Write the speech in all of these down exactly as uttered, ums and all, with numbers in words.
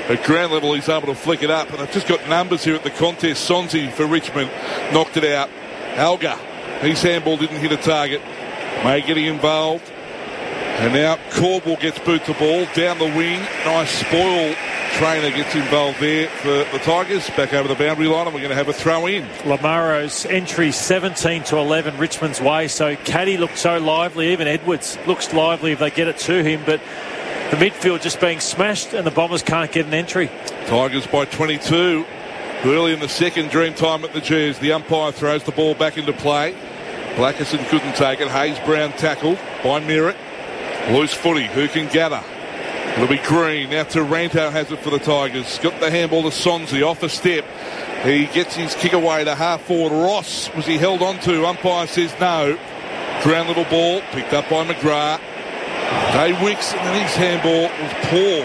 At ground level, he's able to flick it up. And they've just got numbers here at the contest. Sonzi for Richmond knocked it out. Alga, his handball didn't hit a target. May getting involved. And now Corbell gets boot the ball down the wing. Nice spoil. Trainer gets involved there for the Tigers. Back over the boundary line, and we're going to have a throw in. Lamaro's entry seventeen to eleven Richmond's way. So Caddy looked so lively. Even Edwards looks lively if they get it to him. But the midfield just being smashed, and the Bombers can't get an entry. Tigers by twenty-two. Early in the second, dream time at the G's. The umpire throws the ball back into play. Blackerson couldn't take it. Hayes Brown tackled by Merritt. Loose footy. Who can gather? It'll be Green. Now Taranto has it for the Tigers. Got the handball to Sonzi off the step. He gets his kick away to half forward. Ross, was he held on to? Umpire says no. Ground little ball. Picked up by McGrath. Day Wicks, and then his handball was poor.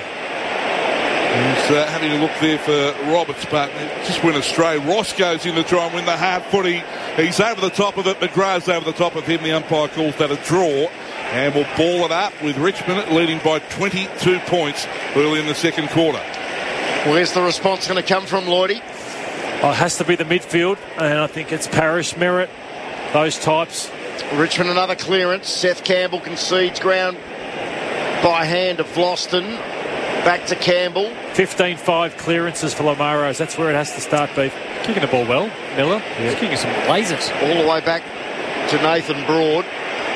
He's uh, having a look there for Roberts, but it just went astray. Ross goes in to try and win the hard footy. He's over the top of it. McGrath's over the top of him. The umpire calls that a draw. And will ball it up with Richmond leading by twenty-two points early in the second quarter. Where's the response going to come from, Lloydie? Oh, it has to be the midfield, and I think it's Parrish, Merritt, those types. Richmond another clearance. Seth Campbell concedes ground by hand of Vlosten. Back to Campbell. fifteen five clearances for Lamaros. That's where it has to start, Beef. Kicking the ball well, Miller. Yeah. He's kicking some lasers. All the way back to Nathan Broad.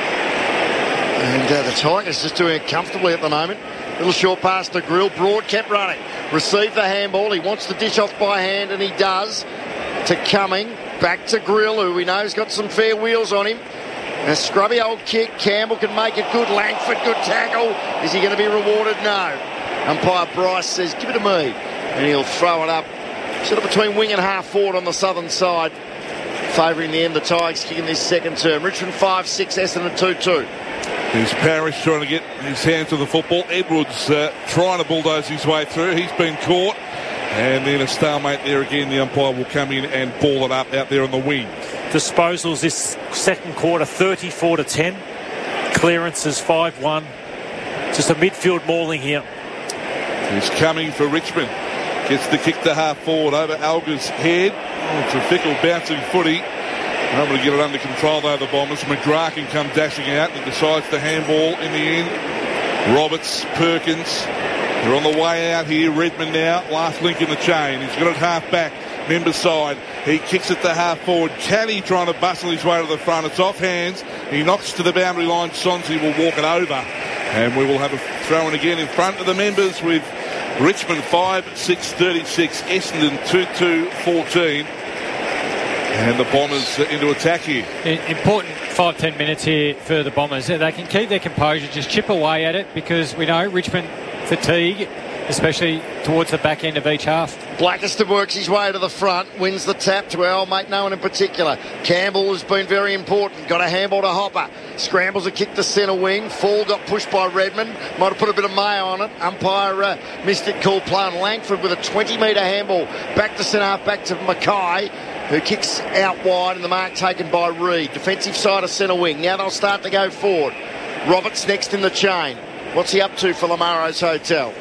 And uh, the Tigers just doing it comfortably at the moment. Little short pass to Grill. Broad kept running. Received the handball. He wants to dish off by hand, and he does. To Cumming. Back to Grill, who we know has got some fair wheels on him. A scrubby old kick. Campbell can make it good. Langford, good tackle. Is he going to be rewarded? No. Umpire Bryce says, give it to me. And he'll throw it up. Sort of between wing and half forward on the southern side. Favouring the end, the Tigers kicking this second term. Richmond five six, Essendon two two. There's Parrish trying to get his hands to the football. Edwards uh, trying to bulldoze his way through. He's been caught. And then a stalemate there again. The umpire will come in and ball it up out there on the wing. Disposals this second quarter, thirty-four to ten. Clearances five one. Just a midfield mauling here. He's coming for Richmond. Gets the kick to half forward over Alga's head. Oh, it's a fickle bouncing footy. Able to get it under control though, the Bombers. McGrath can come dashing out and decides to handball in the end. Roberts, Perkins, they're on the way out here. Redmond now, last link in the chain. He's got it half back, member side. He kicks it to half forward. Caddy trying to bustle his way to the front. It's off hands. He knocks to the boundary line. Sonzi will walk it over. And we will have a throw in again in front of the members with Richmond five six thirty-six, Essendon two two fourteen. And the Bombers into attack here. Important five ten minutes here for the Bombers. They can keep their composure, just chip away at it, because we know Richmond fatigue, especially towards the back end of each half. Blackerson works his way to the front, wins the tap to our old mate, no one in particular. Campbell has been very important. Got a handball to Hopper. Scrambles a kick to centre wing. Fall got pushed by Redmond. Might have put a bit of mayo on it. Umpire uh, missed it, called play on Langford with a twenty metre handball. Back to centre half, back to Mackay, who kicks out wide, and the mark taken by Reid. Defensive side of centre wing. Now they'll start to go forward. Roberts next in the chain. What's he up to for Lamaro's Hotel?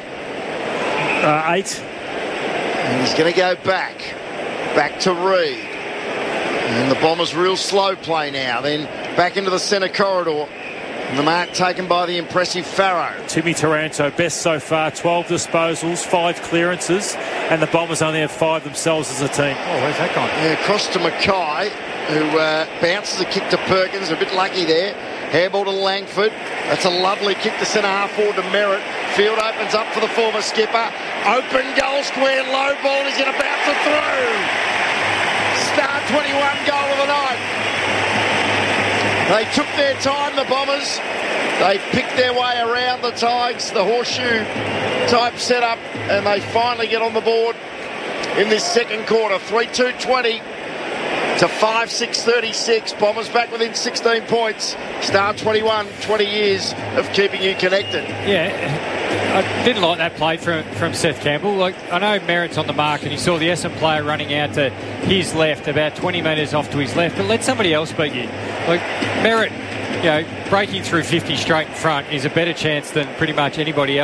Uh, eight. And he's going to go back. Back to Reid. And the Bombers real slow play now. Then back into the centre corridor. And the mark taken by the impressive Farrow. Timmy Taranto, best so far. twelve disposals, five clearances. And the Bombers only have five themselves as a team. Oh, where's that gone? Yeah, across to Mackay, who uh, bounces a kick to Perkins. A bit lucky there. Handball to Langford. That's a lovely kick to centre half forward to Merritt. Field opens up for the former skipper. Open goal square, low ball. He's going to bounce it through. Star twenty-one goal of the night. They took their time, the Bombers. They picked their way around the Tigers, the horseshoe type setup, and they finally get on the board in this second quarter. three two twenty to five six thirty-six. Bombers back within sixteen points. Star twenty-one, twenty years of keeping you connected. Yeah, I didn't like that play from, from Seth Campbell. Like, I know Merritt's on the mark, and you saw the Essendon player running out to his left, about twenty metres off to his left, but let somebody else beat you. Like, Merritt, you know, breaking through fifty straight in front is a better chance than pretty much anybody else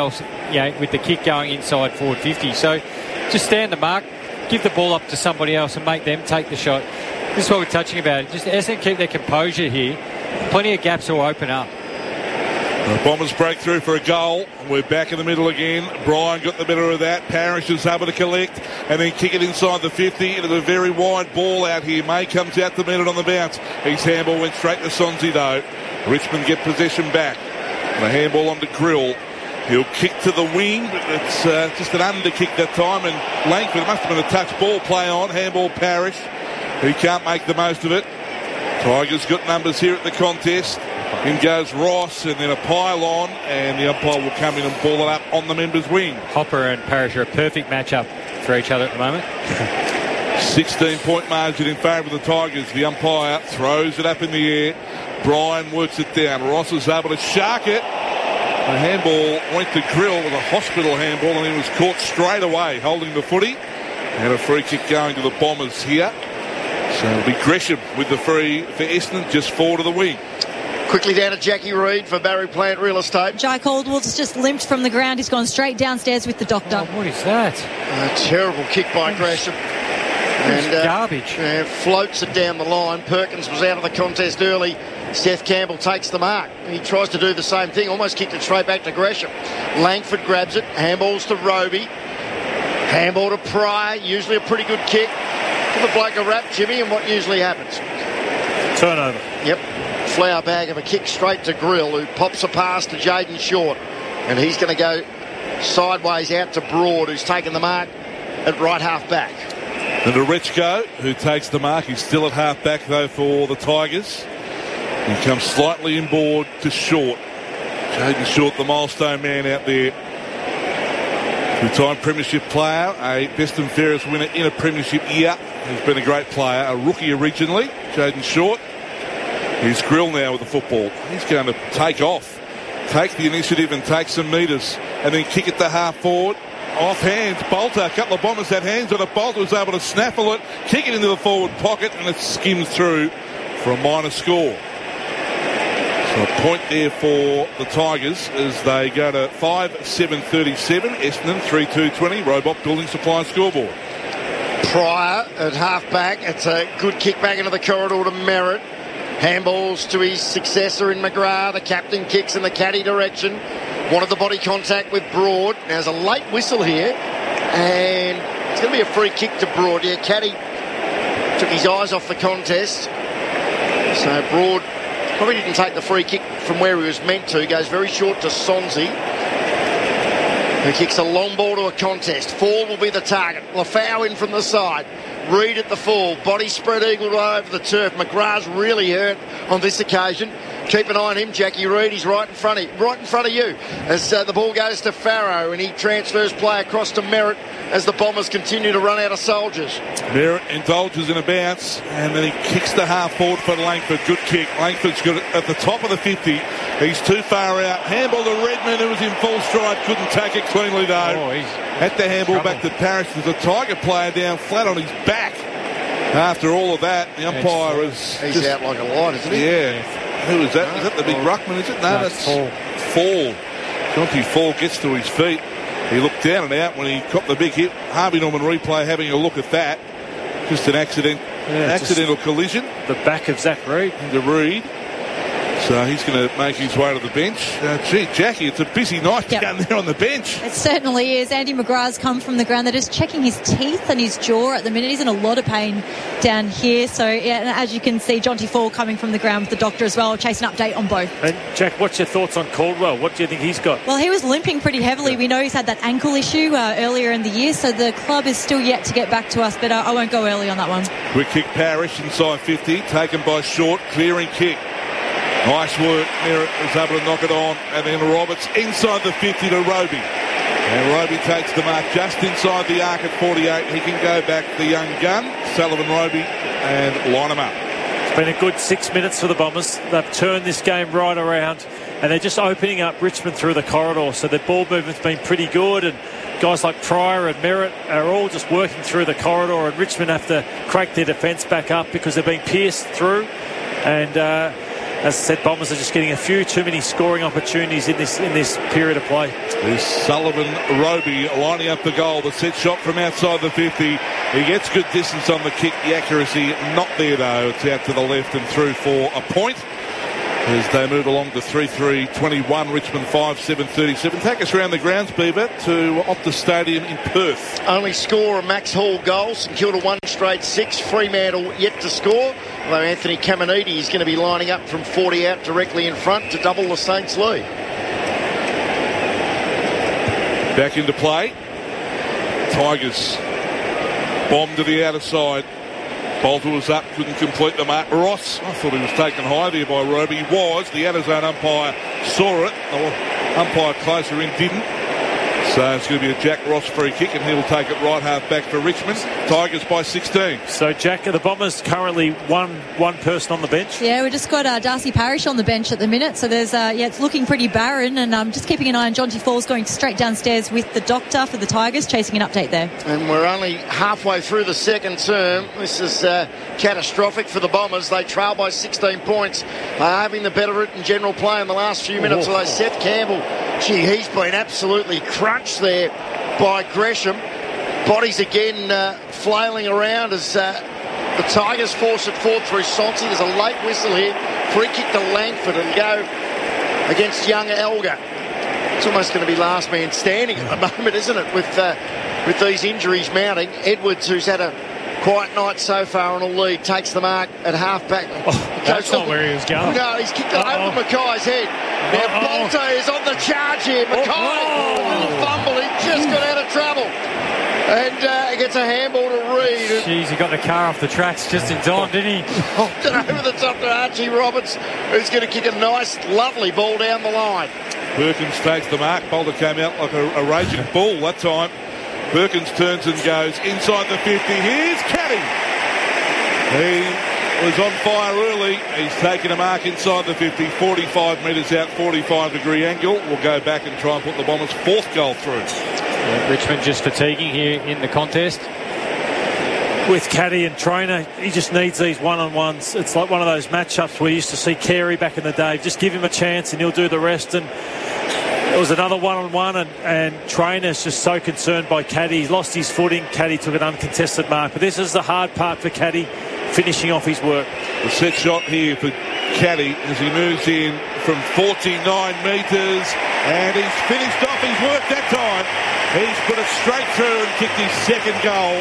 you know, with the kick going inside forward fifty. So just stand the mark, give the ball up to somebody else and make them take the shot. This is what we're touching about. Just Essendon keep their composure here. Plenty of gaps will open up. The Bombers break through for a goal. We're back in the middle again. Brian got the better of that. Parrish is able to collect and then kick it inside the fifty into the very wide ball out here. May comes out to meet it on the bounce. His handball went straight to Sonsie though. Richmond get possession back. And a handball onto Grill. He'll kick to the wing, but it's uh, just an under kick that time. And Langford, it must have been a touch ball play on. Handball Parrish. He can't make the most of it. Tigers got numbers here at the contest. In goes Ross and then a pylon, and the umpire will come in and ball it up on the members' wing. Hopper and Parrish are a perfect matchup for each other at the moment. sixteen point margin in favour of the Tigers. The umpire throws it up in the air. Brian works it down. Ross is able to shark it. The handball went to Grill with a hospital handball, and he was caught straight away holding the footy. And a free kick going to the Bombers here. So it'll be Gresham with the free for Essendon, just forward of the wing. Quickly down to Jackie Reid for Barry Plant Real Estate. Jai Caldwell's just limped from the ground. He's gone straight downstairs with the doctor. Oh, what is that? A terrible kick by Gresham. And uh, garbage. Uh, floats it down the line. Perkins was out of the contest early. Seth Campbell takes the mark. He tries to do the same thing. Almost kicked it straight back to Gresham. Langford grabs it. Handballs to Roby. Handball to Pryor. Usually a pretty good kick. Give the bloke a wrap, Jimmy, and what usually happens? Turnover. Yep. Flower bag of a kick straight to Grill, who pops a pass to Jaden Short. And he's going to go sideways out to Broad, who's taken the mark at right half back. And to Rechko, who takes the mark. He's still at half back, though, for the Tigers. He comes slightly inboard to Short. Jaden Short, the milestone man out there. Two-time premiership player, a best and fairest winner in a premiership year. He's been a great player, a rookie originally, Jaden Short. He's Grill now with the football. He's going to take off, take the initiative and take some metres, and then kick it to half forward. Off hands, Bolter. A couple of Bombers had hands on it. Bolter was able to snaffle it, kick it into the forward pocket, and it skims through for a minor score. So a point there for the Tigers as they go to five seven thirty-seven. Essendon three two twenty. Robot Building Supply scoreboard. Pryor at half back. It's a good kick back into the corridor to Merritt. Handballs to his successor in McGrath. The captain kicks in the caddy direction. Wanted the body contact with Broad. Now there's a late whistle here, and it's going to be a free kick to Broad. Yeah, caddy took his eyes off the contest. So Broad probably didn't take the free kick from where he was meant to. He goes very short to Sonsie, who kicks a long ball to a contest. Fall will be the target. Lafau in from the side. Reid at the full. Body spread eagle over the turf. McGrath's really hurt on this occasion. Keep an eye on him, Jackie Reid. He's right in front of, right in front of you as uh, the ball goes to Farrow, and he transfers play across to Merritt as the Bombers continue to run out of soldiers. Merritt indulges in a bounce, and then he kicks the half forward for Langford. Good kick. Langford's got it at the top of the fifty. He's too far out. Handball to Redmond, who was in full stride. Couldn't take it cleanly, though. Oh, he's Had the handball trouble. back to Parrish. There's a Tiger player down flat on his back. After all of that, the umpire is He's just, out like a light, isn't he? yeah. Who is that? Is that the big ruckman, is it? No, No, that's Fall. Fall. Jonty Fall gets to his feet. He looked down and out when he copped the big hit. Harvey Norman replay having a look at that. Just an accident, Yeah, accidental collision The back of Zach Reid. into Reid. So he's going to make his way to the bench. Uh, gee, Jackie, it's a busy night Yep. down there on the bench. It certainly is. Andy McGrath's come from the ground. They're just checking his teeth and his jaw at the minute. He's in a lot of pain down here. So, yeah, and as you can see, Jonty Fall coming from the ground with the doctor as well. I'll chase an update on both. And Jack, what's your thoughts on Caldwell? What do you think he's got? Well, he was limping pretty heavily. We know he's had that ankle issue uh, earlier in the year, so the club is still yet to get back to us, but uh, I won't go early on that one. Quick kick, Parrish inside fifty, taken by Short, clearing kick. Nice work. Merritt was able to knock it on, and then Roberts inside the fifty to Roby. And Roby takes the mark just inside the arc at forty-eight. He can go back the young gun, Sullivan Roby, and line him up. It's been a good six minutes for the Bombers. They've turned this game right around, and they're just opening up Richmond through the corridor. So their ball movement's been pretty good, and guys like Pryor and Merritt are all just working through the corridor, and Richmond have to crank their defence back up because they're being pierced through. And uh, as I said, Bombers are just getting a few too many scoring opportunities in this in this period of play. There's Sullivan Roby lining up the goal. The set shot from outside the fifty. He gets good distance on the kick. The accuracy not there though. It's out to the left and through for a point. As they move along to three three twenty-one, Richmond five seven thirty-seven. Take us around the grounds, Beaver, to Optus Stadium in Perth. Only score a Max Hall goal. St Kilda one straight six. Fremantle yet to score. Although Anthony Caminiti is going to be lining up from forty out directly in front to double the Saints' lead. Back into play. Tigers bomb to the outer side. Bolter was up, couldn't complete the mark. Ross, I thought he was taken high there by Roby. He was. The outer zone umpire saw it. The umpire closer in didn't. So it's going to be a Jack Ross free kick, and he'll take it right half back for Richmond. Tigers by sixteen. So, Jack, are the Bombers currently one one person on the bench? Yeah, we just got uh, Darcy Parish on the bench at the minute. So there's uh, yeah, it's looking pretty barren, and I'm um, just keeping an eye on Jonty Falls going straight downstairs with the doctor for the Tigers, chasing an update there. And we're only halfway through the second term. This is uh, catastrophic for the Bombers. They trail by sixteen points. They're having the better of it in general play in the last few minutes. Although Seth Campbell, gee, he's been absolutely crunched there by Gresham. Bodies again uh, flailing around as uh, the Tigers force it forward through Sonsi. There's a late whistle here. Free kick to Langford and go against young Elgar. It's almost going to be last man standing at the moment, isn't it, with uh, with these injuries mounting. Edwards, who's had a quiet night so far on a lead, takes the mark at half-back. Oh, that's not where he was going. No, he's kicked it Uh-oh. over Mackay's head. Now Uh-oh. Bolter is on the charge here. Mackay, Oh. a little fumble. He just got out of trouble. And uh, he gets a handball to Reid. Jeez, he got the car off the tracks just in time, didn't he? Hopped it over the top to Archie Roberts, who's going to kick a nice, lovely ball down the line. Perkins takes the mark. Bolter came out like a, a raging bull that time. Perkins turns and goes inside the fifty. Here's Caddy. He was on fire early. He's taken a mark inside the fifty. forty-five metres out, forty-five degree angle. We'll go back and try and put the Bombers' fourth goal through. Yeah, Richmond just fatiguing here in the contest. With Caddy and Trainer, he just needs these one-on-ones. It's like one of those matchups we used to see Carey back in the day. Just give him a chance and he'll do the rest. And it was another one-on-one, and, and Trainer's just so concerned by Caddy. He's lost his footing. Caddy took an uncontested mark. But this is the hard part for Caddy, finishing off his work. The set shot here for Caddy as he moves in from forty-nine metres, and he's finished off his work that time. He's put it straight through and kicked his second goal.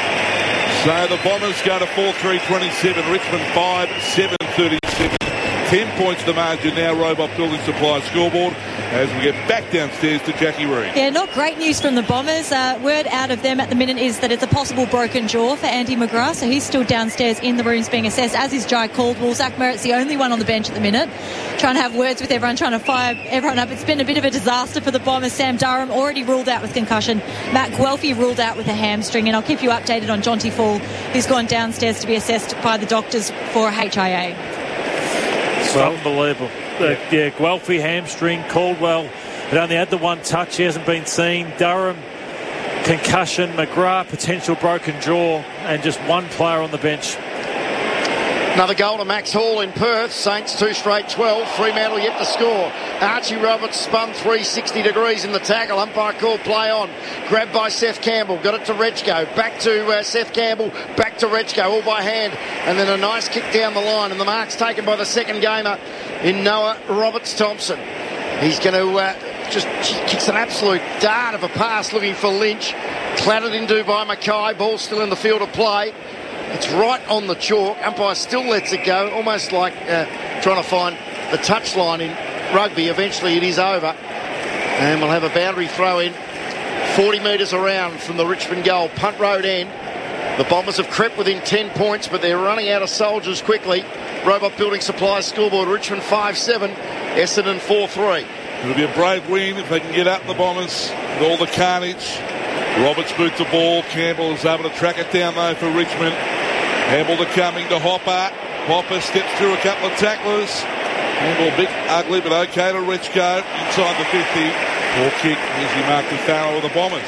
So the Bombers go to four three twenty-seven, Richmond five seven thirty-seven. ten points the margin now, Robot Building Supply scoreboard, as we get back downstairs to Jackie Reid. Yeah, not great news from the Bombers. Uh, word out of them at the minute is that it's a possible broken jaw for Andy McGrath, so he's still downstairs in the rooms being assessed, as is Jai Caldwell. Zach Merritt's the only one on the bench at the minute, trying to have words with everyone, trying to fire everyone up. It's been a bit of a disaster for the Bombers. Sam Durham already ruled out with concussion. Matt Guelphy ruled out with a hamstring, and I'll keep you updated on Jonty Fall, who's gone downstairs to be assessed by the doctors for H I A. It's unbelievable. Yeah, yeah Guelphy, hamstring. Caldwell had only had the one touch. He hasn't been seen. Durham, concussion. McGrath, potential broken jaw. And just one player on the bench. Another goal to Max Hall in Perth. Saints two straight twelve. Fremantle yet to score. Archie Roberts spun three sixty degrees in the tackle. Umpire called play on. Grabbed by Seth Campbell. Got it to Rechko. Back to uh, Seth Campbell. Back to Rechko. All by hand. And then a nice kick down the line. And the mark's taken by the second gamer in Noah Roberts-Thompson. He's going to uh, just kicks an absolute dart of a pass looking for Lynch. Clattered into by Mackay. Ball still in the field of play. It's right on the chalk. Umpire still lets it go, almost like uh, trying to find the touchline in rugby. Eventually it is over. And we'll have a boundary throw in forty metres around from the Richmond goal. Punt road end. The Bombers have crept within ten points, but they're running out of soldiers quickly. Robot Building Supply scoreboard, Richmond five seven, Essendon four three. It'll be a brave win if they can get up the Bombers with all the carnage. Roberts boots the ball. Campbell is able to track it down though for Richmond. Campbell coming to Hopper. Hopper steps through a couple of tacklers. Campbell a bit ugly, but okay to Rechko inside the fifty. Ball kick as he marked the Farrow of the Bombers.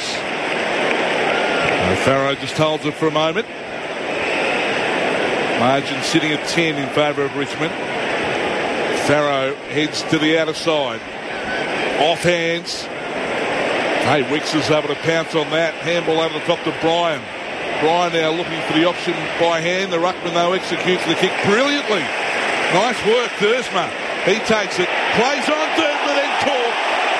Uh, Farrow just holds it for a moment. Margin sitting at ten in favour of Richmond. Farrow heads to the outer side. Off hands. Hey, Wicks is able to pounce on that. Handball over the top to Bryan. Bryan now looking for the option by hand. The ruckman, though, executes the kick brilliantly. Nice work, Dersma. He takes it. Plays on Dersma, then caught.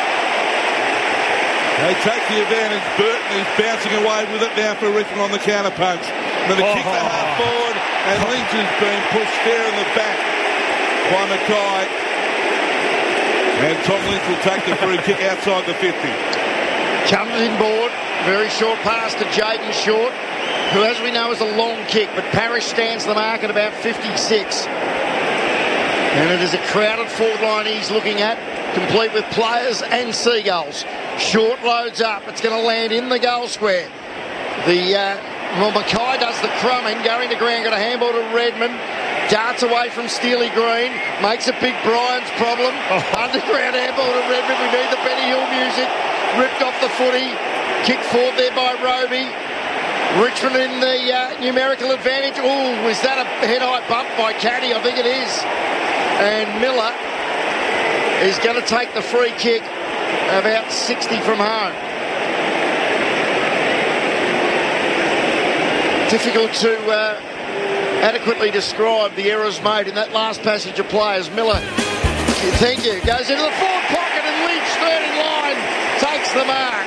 They take the advantage. Burton is bouncing away with it now for Richmond on the counter punch. And then the oh. kick to half forward. And Lynch is being pushed there in the back by Mackay. And Tom Lynch will take the free kick outside the fifty. Comes inboard. Very short pass to Jaden Short, who, as we know, is a long kick, but Parrish stands the mark at about fifty-six. And it is a crowded forward line he's looking at, complete with players and seagulls. Short loads up. It's going to land in the goal square. The uh, well, Mackay does the crumbing, going to ground, got a handball to Redmond. Darts away from Steely Green, makes a big Bryant's problem. Oh. Underground handball to Redmond. We need the Benny Hill music. Ripped off the footy. Kicked forward there by Roby. Richmond in the uh, numerical advantage. Oh, was that a head-high bump by Caddy? I think it is. And Miller is going to take the free kick about sixty from home. Difficult to uh, adequately describe the errors made in that last passage of players. Miller, thank you, goes into the forward pocket and Lynch, third in line, takes the mark.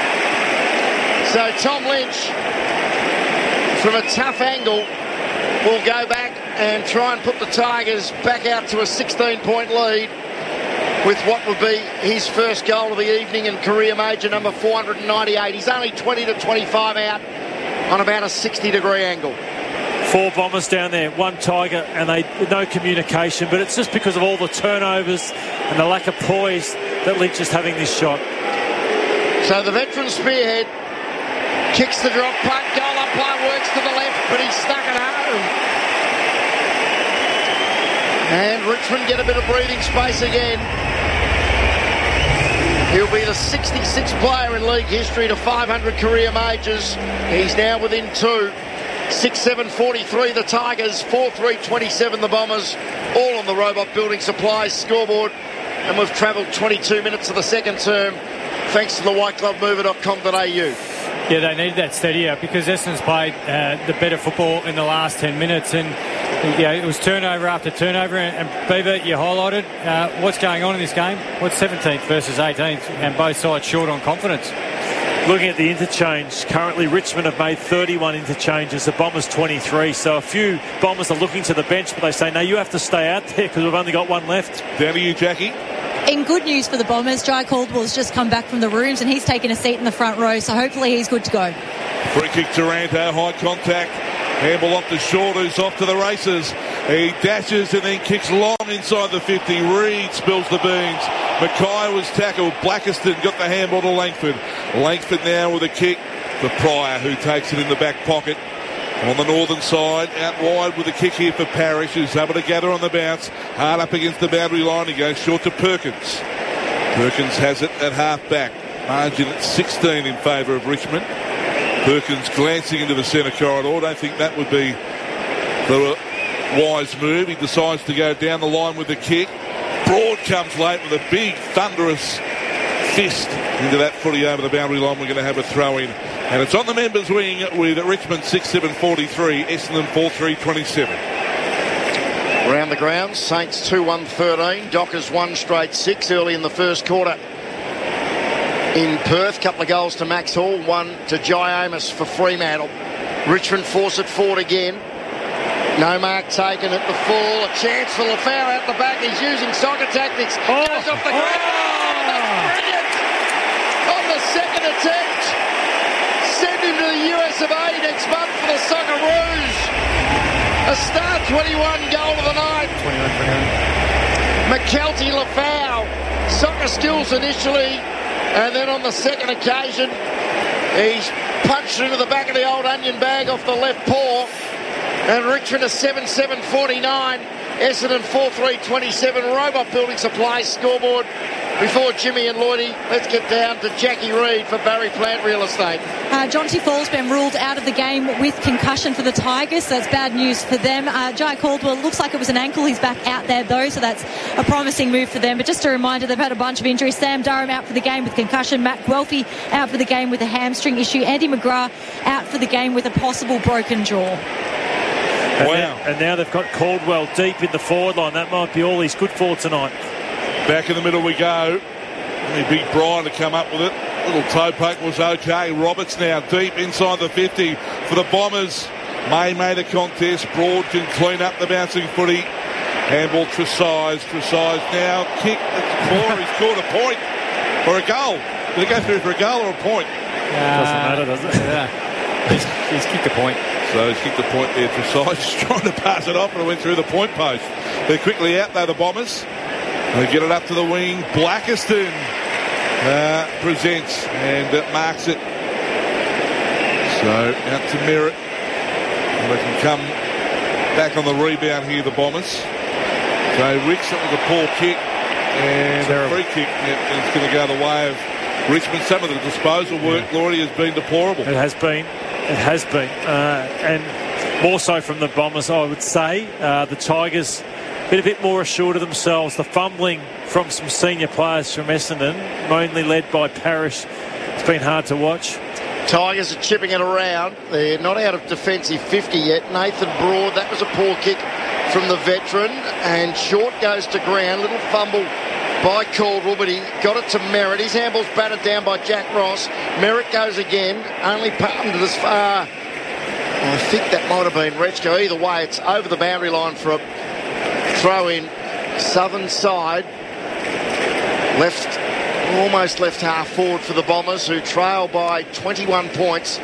So Tom Lynch, from a tough angle, will go back and try and put the Tigers back out to a sixteen-point lead with what would be his first goal of the evening and career major number four hundred ninety-eight. He's only twenty to twenty-five out on about a sixty-degree angle. Four Bombers down there, one Tiger, and they no communication, but it's just because of all the turnovers and the lack of poise that Lynch is having this shot. So the veteran spearhead kicks the drop puck, goal umpire works to the left, but he's stuck at home. And Richmond get a bit of breathing space again. He'll be the sixty-sixth player in league history to five hundred career majors. He's now within two. six seven forty-three the Tigers, four three twenty-seven the Bombers, all on the Robot Building Supplies scoreboard. And we've travelled twenty-two minutes of the second term thanks to the white glove mover dot com dot a u. Yeah, they needed that steadier because Essendon's played uh, the better football in the last ten minutes, and yeah, it was turnover after turnover. And, and Beaver, you highlighted uh, what's going on in this game. What's seventeenth versus eighteenth, and both sides short on confidence. Looking at the interchange, currently Richmond have made thirty-one interchanges, the Bombers twenty-three. So a few Bombers are looking to the bench, but they say, no, you have to stay out there because we've only got one left. Down to you, Jackie. In good news for the Bombers, Jai Caldwell's just come back from the rooms and he's taken a seat in the front row, so hopefully he's good to go. Free kick to Ranto, high contact. Handball off to Short, who's off to the races. He dashes and then kicks long inside the fifty. Reid spills the beans. Mackay was tackled. Blackiston got the handball to Langford. Langford now with a kick for Pryor, who takes it in the back pocket. On the northern side, out wide with a kick here for Parrish, who's able to gather on the bounce. Hard up against the boundary line. He goes short to Perkins. Perkins has it at half back. Margin at sixteen in favour of Richmond. Perkins glancing into the centre corridor. I don't think that would be the wise move. He decides to go down the line with the kick. Broad comes late with a big, thunderous fist into that footy over the boundary line. We're going to have a throw in. And it's on the members' wing with Richmond six seven forty-three, Essendon four three twenty-seven. Around the grounds, Saints two one thirteen, Dockers one straight six early in the first quarter. In Perth, couple of goals to Max Hall, one to Jai Amos for Fremantle. Richmond force it forward again. No mark taken at the full. A chance for Lafau out the back. He's using soccer tactics. Oh, Goes off the ground. oh. Oh, that's brilliant. On the second attempt. Send him to the U S of A next month for the Socceroos. A star twenty-one goal of the night. twenty-one twenty-one. McKelty Lafau. Soccer skills initially. And then on the second occasion, he's punched into the back of the old onion bag off the left paw. And Richmond a seven seven forty-nine. Essendon four three twenty-seven. Robot Building Supplies scoreboard. before Jimmy and Lloydie, let's get down to Jackie Reid for Barry Plant Real Estate. Uh, Jonty Fall's been ruled out of the game with concussion for the Tigers, so that's bad news for them. Uh, Jai Caldwell, looks like it was an ankle. He's back out there, though, so that's a promising move for them. But just a reminder, they've had a bunch of injuries. Sam Durham out for the game with concussion. Matt Guelphy out for the game with a hamstring issue. Andy McGrath out for the game with a possible broken jaw. And wow. Now, and now they've got Caldwell deep in the forward line. That might be all he's good for tonight. Back in the middle we go. Only Big Brian to come up with it. Little toe poke was okay. Roberts now deep inside the fifty for the Bombers. May made a contest. Broad can clean up the bouncing footy. Handball Tresize. Tresize now kick. He's scored a point or a goal. Did it go through for a goal or a point? Uh, Doesn't matter, does it? Yeah. he's, he's kicked a point. So he's kicked a point there. Tresize just trying to pass it off and it went through the point post. They're quickly out though, the Bombers. They get it up to the wing. Blackiston uh, presents and uh, marks it. So out to Merritt. And they can come back on the rebound here, the Bombers. So Ricks, it was a poor kick. And a free kick. Yep, it's going to go the way of Richmond. Some of the disposal work, yeah. Laurie, has been deplorable. It has been. It has been. Uh, and more so from the Bombers, I would say. Uh, the Tigers been a bit more assured of themselves. The fumbling from some senior players from Essendon, mainly led by Parrish. It's been hard to watch. Tigers are chipping it around. They're not out of defensive fifty yet. Nathan Broad, that was a poor kick from the veteran. And short goes to ground. Little fumble by Caldwell, but he got it to Merritt. His handball's battered down by Jack Ross. Merritt goes again. Only pumped it as far. I think that might have been Retchko. Either way, it's over the boundary line for a throw in. Southern side. Left, almost left half forward for the Bombers, who trail by twenty-one points.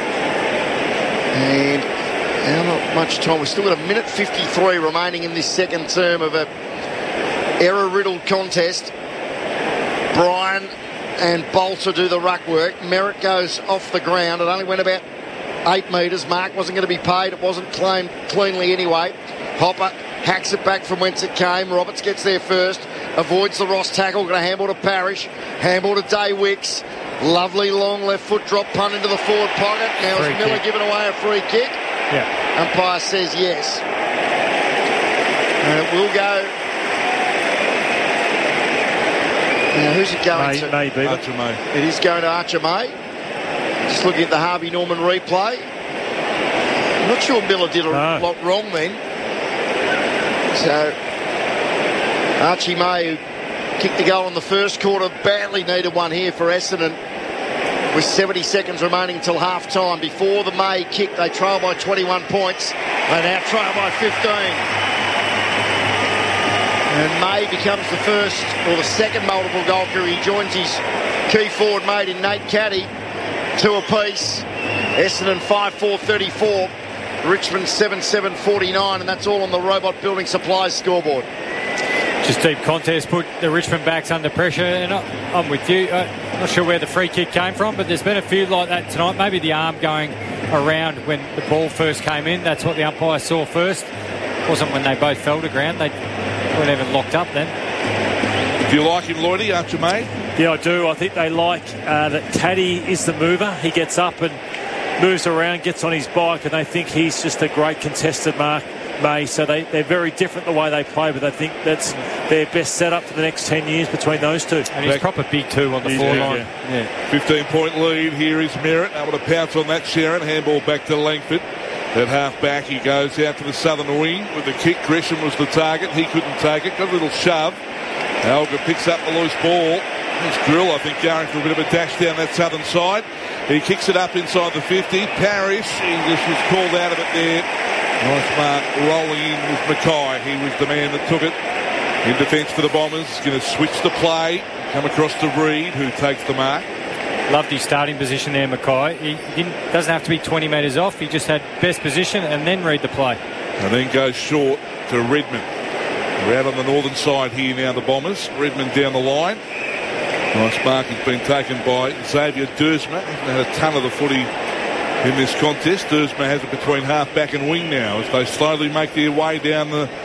And now not much time. We've still got a minute fifty-three remaining in this second term of a error-riddled contest. Bryan and Bolter do the ruck work. Merritt goes off the ground. It only went about eight metres. Mark wasn't going to be paid. It wasn't claimed cleanly anyway. Hopper hacks it back from whence it came. Roberts gets there first. Avoids the Ross tackle. Going to handball to Parrish. Handball to Day Wicks. Lovely long left foot drop punt into the forward pocket. Now is Miller kick. Giving away a free kick? Yeah. Umpire says yes. And it will go. Now, who's it going May, to? Maybe. Archer May. It is going to Archer May. Just looking at the Harvey Norman replay. I'm not sure Miller did a no. lot wrong then. So, Archie May, who kicked the goal in the first quarter, badly needed one here for Essendon. With seventy seconds remaining until half time. Before the May kick, they trail by twenty-one points. They now trail by fifteen. And May becomes the first or the second multiple goal career. He joins his key forward mate in Nate Caddy. Two apiece. Essendon five four thirty-four. Richmond seven seven forty-nine. And that's all on the Robot Building Supplies scoreboard. Just deep contest, put the Richmond backs under pressure. And I'm with you. I'm not sure where the free kick came from, but there's been a few like that tonight. Maybe the arm going around when the ball first came in. That's what the umpire saw first. It wasn't when they both fell to ground. They weren't even locked up then. Do you like him, Lloydie, Archer May? Yeah, I do. I think they like uh, that Taddy is the mover. He gets up and moves around, gets on his bike, and they think he's just a great contested mark, May. So they, they're very different the way they play, but I think that's their best setup for the next ten years between those two. And he's proper big two on the He's four big, line. yeah. Yeah. fifteen-point lead. Here is Merritt. Able to pounce on that, Sharon. Handball back to Langford. At half back, he goes out to the southern wing with the kick. Gresham was the target. He couldn't take it. Got a little shove. Alga picks up the loose ball. It's Grill, I think, going for a bit of a dash down that southern side. He kicks it up inside the fifty. Parrish, English was called out of it there. Nice mark. Rolling in was Mackay. He was the man that took it. In defence for the Bombers. Going to switch the play. Come across to Reid, who takes the mark. Loved his starting position there, Mackay. He didn't, doesn't have to be twenty metres off. He just had best position and then read the play. And then goes short to Redmond. We're out on the northern side here now, the Bombers. Redmond down the line. Nice mark has been taken by Xavier Dersma. Hasn't had a ton of the footy in this contest. Dersma has it between half back and wing now as they slowly make their way down the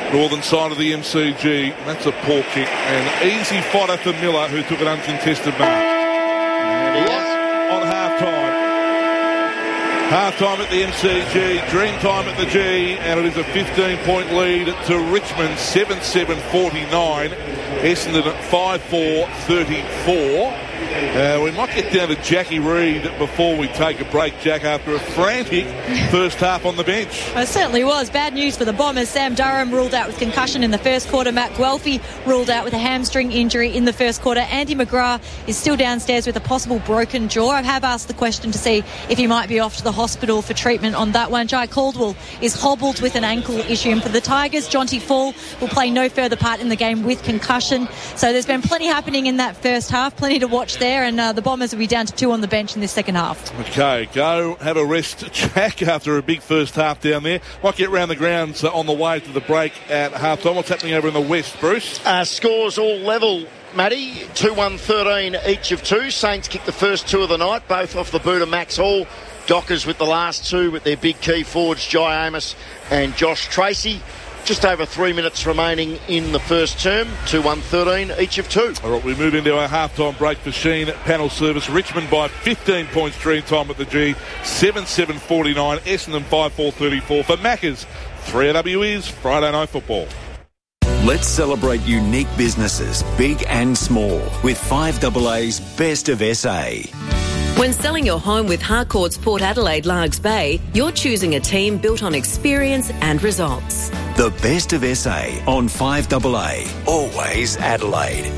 northern side of the M C G. That's a poor kick. And easy fodder for Miller, who took an uncontested mark. And he is. On half-time. Half-time at the M C G, dream time at the G, and it is a fifteen-point lead to Richmond, seven seven forty-nine. Essendon at five four thirty-four. Uh, we might get down to Jackie Reid before we take a break, Jack, after a frantic first half on the bench. Well, it certainly was. Bad news for the Bombers. Sam Durham ruled out with concussion in the first quarter. Matt Guelphy ruled out with a hamstring injury in the first quarter. Andy McGrath is still downstairs with a possible broken jaw. I have asked the question to see if he might be off to the hospital for treatment on that one. Jai Caldwell is hobbled with an ankle issue. And for the Tigers, Jonty Fall will play no further part in the game with concussion. So there's been plenty happening in that first half, plenty to watch there, and uh, the Bombers will be down to two on the bench in this second half. Okay, go have a rest, Jack, after a big first half down there. Might get round the grounds uh, on the way to the break at half time. What's happening over in the west, Bruce? Uh, scores all level, Matty. two one thirteen each of two. Saints kicked the first two of the night, both off the boot of Max Hall. Dockers with the last two with their big key forwards, Jai Amos and Josh Tracy. Just over three minutes remaining in the first term. two one thirteen each of two. All right, we move into our half-time break for Sheen panel service. Richmond by fifteen points dream time at the G, seven seven forty-nine. Essendon five four thirty-four. For Maccas, three A W is Friday Night Football. Let's celebrate unique businesses, big and small, with five A A's Best of S A. When selling your home with Harcourt's Port Adelaide Largs Bay, you're choosing a team built on experience and results. The Best of S A on five A A. Always Adelaide.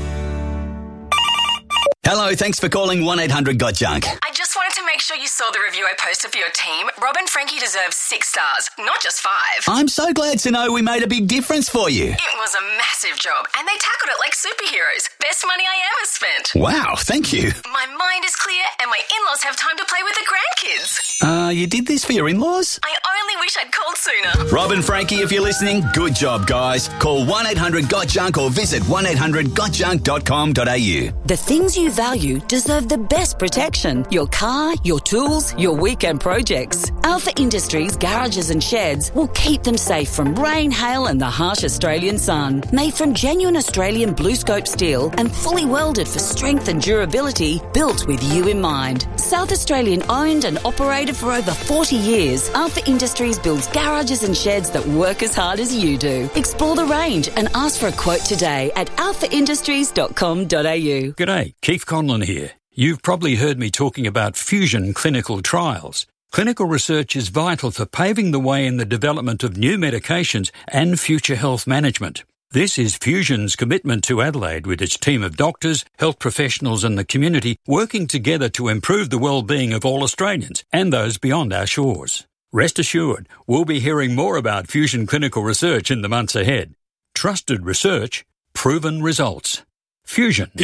Hello, thanks for calling one eight hundred got junk. I just wanted to make sure you saw the review I posted for your team. Rob and Frankie deserve six stars, not just five. I'm so glad to know we made a big difference for you. It was a massive job, and they tackled it like superheroes. Best money I ever spent. Wow, thank you. My mind is clear, and my in-laws have time to play with the grandkids. Uh, you did this for your in-laws? I only wish I'd called sooner. Rob and Frankie, if you're listening, good job, guys. Call one eight hundred got junk or visit one eight hundred got junk dot com dot a u. The things you value deserve the best protection. Your car, your tools, your weekend projects. Alpha Industries garages and sheds will keep them safe from rain, hail and the harsh Australian sun. Made from genuine Australian blue scope steel and fully welded for strength and durability, built with you in mind. South Australian owned and operated for over forty years, Alpha Industries builds garages and sheds that work as hard as you do. Explore the range and ask for a quote today at alpha industries dot com dot a u. G'day, Keith Conlon here. You've probably heard me talking about Fusion clinical trials. Clinical research is vital for paving the way in the development of new medications and future health management. This is Fusion's commitment to Adelaide with its team of doctors, health professionals and the community working together to improve the well-being of all Australians and those beyond our shores. Rest assured, we'll be hearing more about Fusion clinical research in the months ahead. Trusted research, proven results. Fusion.